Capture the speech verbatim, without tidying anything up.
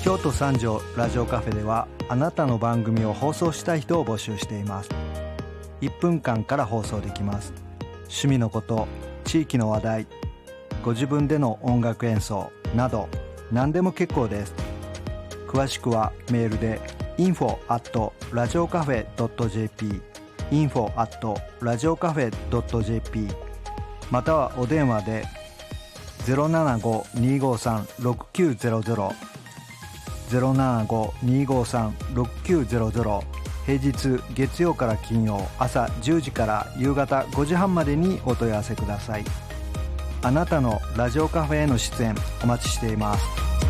京都三条ラジオカフェではあなたの番組を放送したい人を募集しています。いっぷんかんから放送できます。趣味のこと、地域の話題、ご自分での音楽演奏など何でも結構です。詳しくはメールで インフォ アット ラジオカフェ ドット ジェーピー インフォ アット ラジオカフェ ドット ジェーピー またはお電話で ゼロななご にーごーさん ろくきゅうゼロゼロ ゼロななご にーごーさん ろくきゅうゼロゼロ平日月曜から金曜朝じゅうじから夕方ごじはんまでにお問い合わせください。あなたのラジオカフェへの出演お待ちしています。